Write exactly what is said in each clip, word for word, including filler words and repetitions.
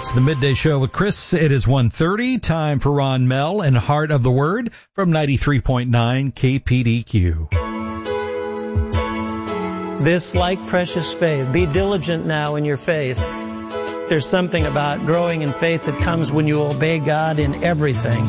It's the Midday Show with Chris. It is one thirty. Time for Ron Mell and Heart of the Word from ninety-three point nine K P D Q. This like precious faith. Be diligent now in your faith. There's something about growing in faith that comes when you obey God in everything.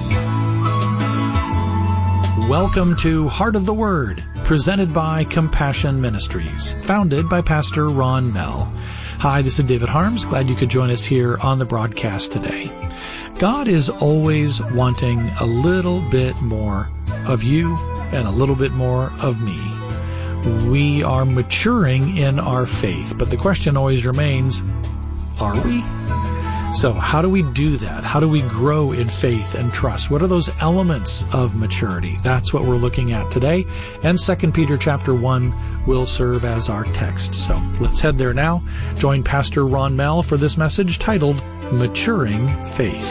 Welcome to Heart of the Word, presented by Compassion Ministries, founded by Pastor Ron Mell. Hi, this is David Harms. Glad you could join us here on the broadcast today. God is always wanting a little bit more of you and a little bit more of me. We are maturing in our faith, but the question always remains, are we? So how do we do that? How do we grow in faith and trust? What are those elements of maturity? That's what we're looking at today. And Second Peter chapter one will serve as our text. So let's head there now. Join Pastor Ron Mell for this message titled Maturing Faith.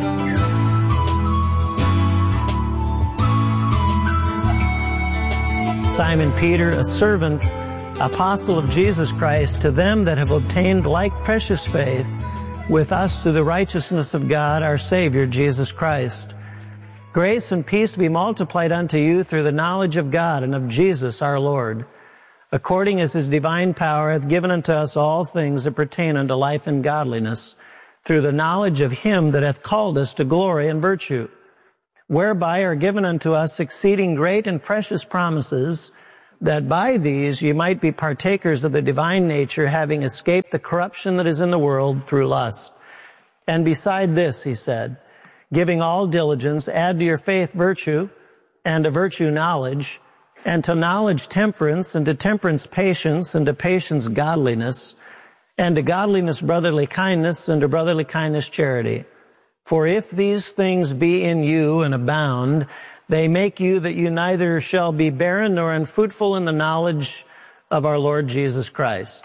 Simon Peter, a servant, apostle of Jesus Christ, to them that have obtained like precious faith with us to the righteousness of God, our Savior, Jesus Christ. Grace and peace be multiplied unto you through the knowledge of God and of Jesus our Lord, according as his divine power hath given unto us all things that pertain unto life and godliness, through the knowledge of him that hath called us to glory and virtue, whereby are given unto us exceeding great and precious promises, that by these ye might be partakers of the divine nature, having escaped the corruption that is in the world through lust. And beside this, he said, giving all diligence, add to your faith virtue, and to virtue knowledge, and to knowledge temperance, and to temperance patience, and to patience godliness, and to godliness brotherly kindness, and to brotherly kindness charity. For if these things be in you and abound, they make you that you neither shall be barren nor unfruitful in the knowledge of our Lord Jesus Christ.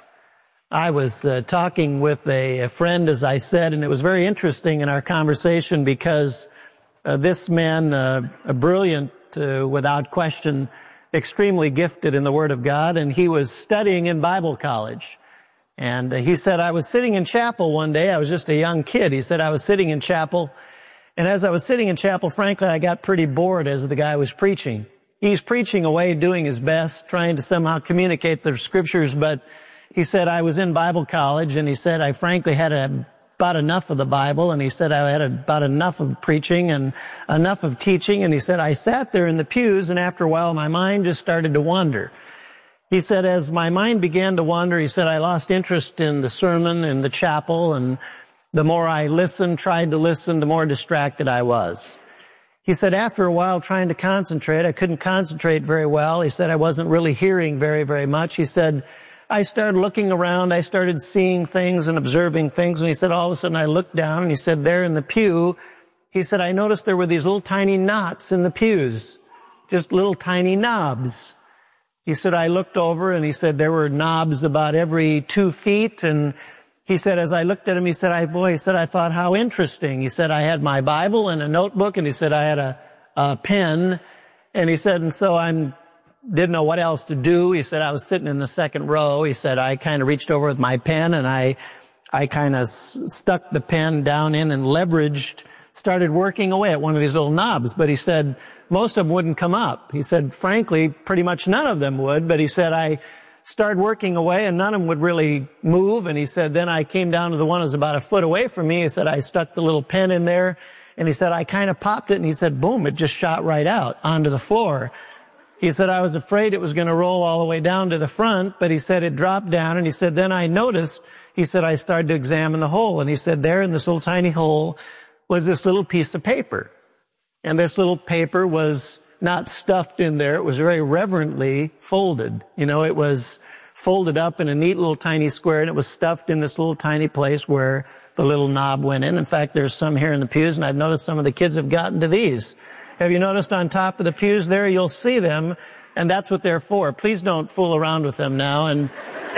I was uh, talking with a, a friend, as I said, and it was very interesting in our conversation because uh, this man, uh, a brilliant, uh, without question, extremely gifted in the Word of God, and he was studying in Bible college. And uh, he said, I was sitting in chapel one day. I was just a young kid. He said, I was sitting in chapel. And as I was sitting in chapel, frankly, I got pretty bored as the guy was preaching. He's preaching away, doing his best, trying to somehow communicate the scriptures. But he said, I was in Bible college, and he said, I frankly had a, about enough of the Bible. And he said, I had about enough of preaching and enough of teaching. And he said, I sat there in the pews, and after a while, my mind just started to wander. He said, as my mind began to wander, he said, I lost interest in the sermon and the chapel, and the more I listened, tried to listen, the more distracted I was. He said, after a while trying to concentrate, I couldn't concentrate very well. He said, I wasn't really hearing very, very much. He said, I started looking around. I started seeing things and observing things. And he said, all of a sudden I looked down, and he said, there in the pew, he said, I noticed there were these little tiny knots in the pews, just little tiny knobs. He said, I looked over, and he said, there were knobs about every two feet, and he said, as I looked at him, he said, I, boy, he said, I thought, how interesting. He said, I had my Bible and a notebook, and he said, I had a, a pen, and he said, and so I didn't know what else to do. He said, I was sitting in the second row. He said, I kind of reached over with my pen, and I, I kind of s- stuck the pen down in and leveraged, started working away at one of these little knobs. But he said, most of them wouldn't come up. He said, frankly, pretty much none of them would, but he said, I started working away, and none of them would really move. And he said, then I came down to the one that was about a foot away from me. He said, I stuck the little pen in there, and he said, I kind of popped it, and he said, boom, it just shot right out onto the floor. He said, I was afraid it was going to roll all the way down to the front, but he said it dropped down, and he said, then I noticed, he said, I started to examine the hole, and he said, there in this little tiny hole was this little piece of paper. And this little paper was not stuffed in there. It was very reverently folded. You know, it was folded up in a neat little tiny square, and it was stuffed in this little tiny place where the little knob went in. In fact, there's some here in the pews, and I've noticed some of the kids have gotten to these. Have you noticed on top of the pews there? You'll see them, and that's what they're for. Please don't fool around with them now. And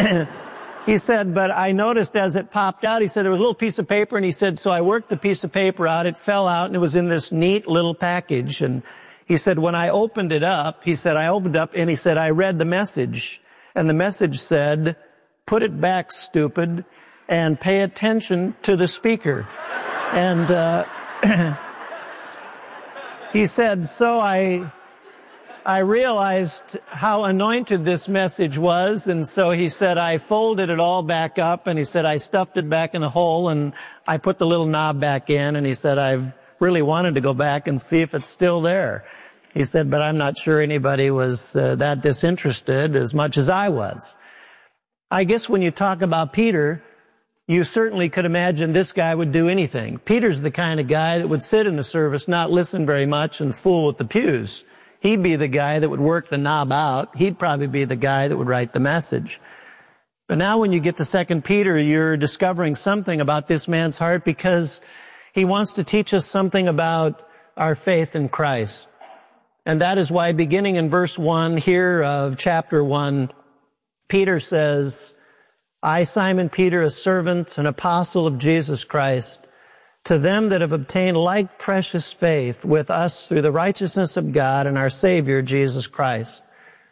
he said, but I noticed as it popped out, he said there was a little piece of paper, and he said, so I worked the piece of paper out. It fell out, and it was in this neat little package. And he said, when I opened it up, he said, I opened up, and he said, I read the message. And the message said, put it back, stupid, and pay attention to the speaker. And uh, he said, so I I realized how anointed this message was, and so he said, I folded it all back up, and he said, I stuffed it back in the hole, and I put the little knob back in, and he said, I've really wanted to go back and see if it's still there. He said, but I'm not sure anybody was uh, that disinterested as much as I was. I guess when you talk about Peter, you certainly could imagine this guy would do anything. Peter's the kind of guy that would sit in the service, not listen very much, and fool with the pews. He'd be the guy that would work the knob out. He'd probably be the guy that would write the message. But now when you get to Second Peter, you're discovering something about this man's heart, because he wants to teach us something about our faith in Christ. And that is why, beginning in verse one here of chapter one, Peter says, I, Simon Peter, a servant, an apostle of Jesus Christ, to them that have obtained like precious faith with us through the righteousness of God and our Savior, Jesus Christ.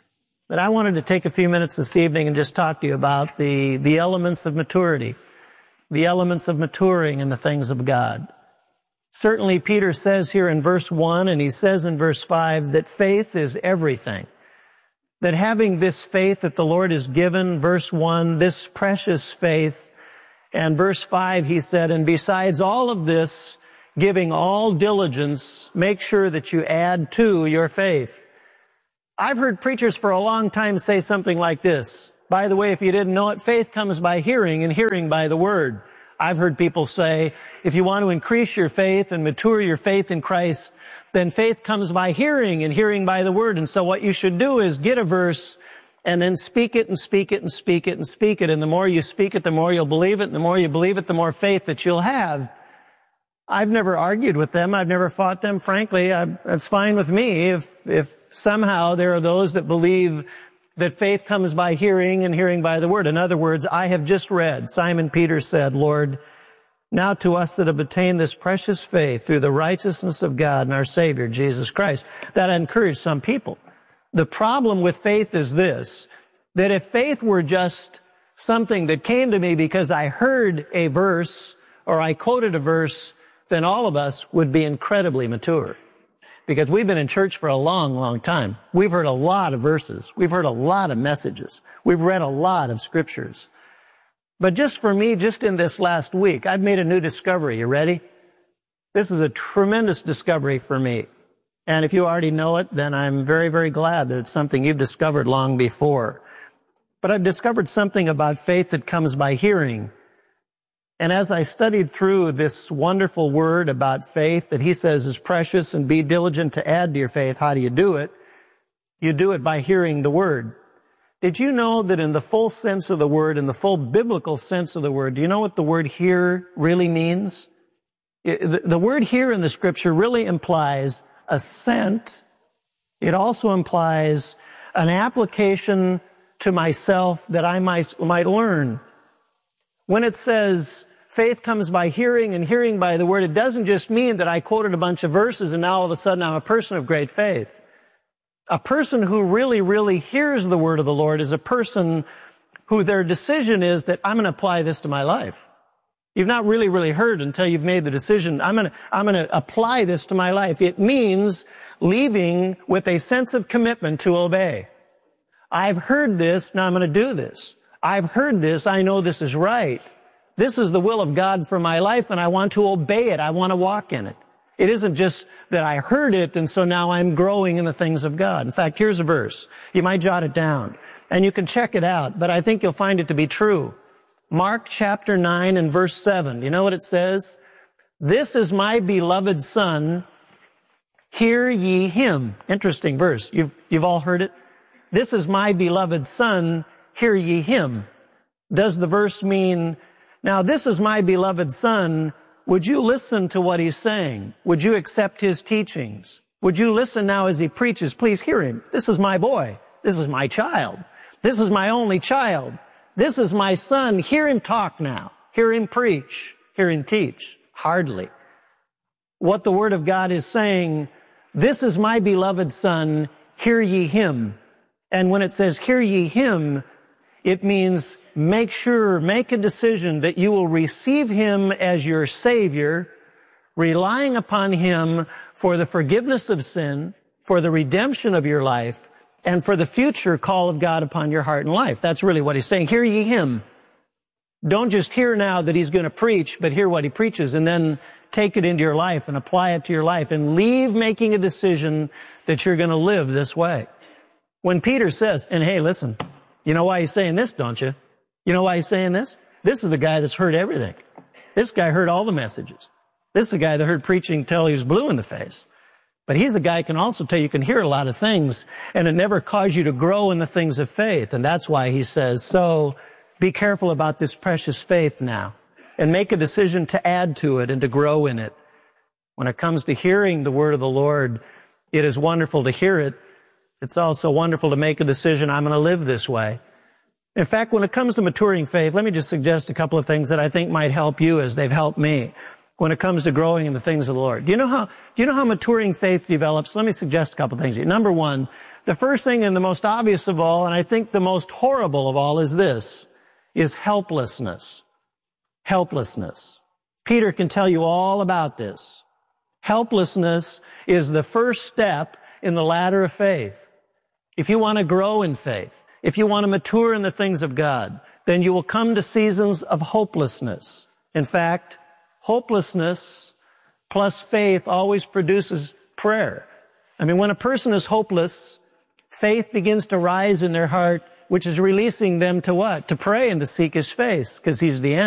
But I wanted to take a few minutes this evening and just talk to you about the, the elements of maturity, the elements of maturing in the things of God. Certainly, Peter says here in verse one, and he says in verse five, that faith is everything. That having this faith that the Lord has given, verse one, this precious faith, and verse five, he said, and besides all of this, giving all diligence, make sure that you add to your faith. I've heard preachers for a long time say something like this. By the way, if you didn't know it, faith comes by hearing, and hearing by the word. I've heard people say, if you want to increase your faith and mature your faith in Christ, then faith comes by hearing, and hearing by the word. And so what you should do is get a verse and then speak it and speak it and speak it and speak it. And the more you speak it, the more you'll believe it. And the more you believe it, the more faith that you'll have. I've never argued with them. I've never fought them. Frankly, I, that's fine with me. If, if somehow there are those that believe that faith comes by hearing and hearing by the word. In other words, I have just read, Simon Peter said, Lord, now to us that have attained this precious faith through the righteousness of God and our Savior, Jesus Christ. That encouraged some people. The problem with faith is this, that if faith were just something that came to me because I heard a verse or I quoted a verse, then all of us would be incredibly mature. Because we've been in church for a long, long time. We've heard a lot of verses. We've heard a lot of messages. We've read a lot of scriptures. But just for me, just in this last week, I've made a new discovery. You ready? This is a tremendous discovery for me. And if you already know it, then I'm very, very glad that it's something you've discovered long before. But I've discovered something about faith that comes by hearing. And as I studied through this wonderful word about faith that he says is precious and be diligent to add to your faith, how do you do it? You do it by hearing the word. Did you know that in the full sense of the word, in the full biblical sense of the word, do you know what the word hear really means? The, the word hear in the scripture really implies assent. It also implies an application to myself that I might, might learn. When it says faith comes by hearing and hearing by the word, it doesn't just mean that I quoted a bunch of verses and now all of a sudden I'm a person of great faith. A person who really, really hears the word of the Lord is a person who their decision is that I'm going to apply this to my life. You've not really, really heard until you've made the decision. I'm going to, I'm going to apply this to my life. It means leaving with a sense of commitment to obey. I've heard this, now I'm going to do this. I've heard this, I know this is right. This is the will of God for my life, and I want to obey it. I want to walk in it. It isn't just that I heard it, and so now I'm growing in the things of God. In fact, here's a verse. You might jot it down, and you can check it out, but I think you'll find it to be true. Mark chapter nine and verse seven. You know what it says? This is my beloved Son. Hear ye him. Interesting verse. You've, you've all heard it. This is my beloved Son. Hear ye him. Does the verse mean, now this is my beloved Son, would you listen to what he's saying? Would you accept his teachings? Would you listen now as he preaches? Please hear him. This is my boy. This is my child. This is my only child. This is my son. Hear him talk now. Hear him preach. Hear him teach. Hardly. What the Word of God is saying, this is my beloved Son. Hear ye him. And when it says hear ye him, It means make sure, make a decision that you will receive him as your Savior, relying upon him for the forgiveness of sin, for the redemption of your life, and for the future call of God upon your heart and life. That's really what he's saying. Hear ye him. Don't just hear now that he's going to preach, but hear what he preaches and then take it into your life and apply it to your life and leave making a decision that you're going to live this way. When Peter says, and hey, listen, you know why he's saying this, don't you? You know why he's saying this? This is the guy that's heard everything. This guy heard all the messages. This is the guy that heard preaching till he was blue in the face. But he's the guy who can also tell you, you can hear a lot of things and it never caused you to grow in the things of faith. And that's why he says, so be careful about this precious faith now and make a decision to add to it and to grow in it. When it comes to hearing the word of the Lord, it is wonderful to hear it. It's also wonderful to make a decision, I'm going to live this way. In fact, when it comes to maturing faith, let me just suggest a couple of things that I think might help you as they've helped me when it comes to growing in the things of the Lord. Do you know how, do you know how maturing faith develops? Let me suggest a couple of things. Number one, the first thing and the most obvious of all, and I think the most horrible of all is this, is helplessness. Helplessness. Peter can tell you all about this. Helplessness is the first step in the ladder of faith. If you want to grow in faith, if you want to mature in the things of God, then you will come to seasons of hopelessness. In fact, hopelessness plus faith always produces prayer. I mean, when a person is hopeless, faith begins to rise in their heart, which is releasing them to what? To pray and to seek his face, because he's the answer.